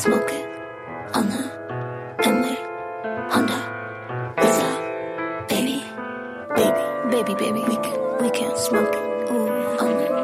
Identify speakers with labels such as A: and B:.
A: smoke it on the Bentley, Honda, what's up, baby, baby, baby, baby. We can smoke it on the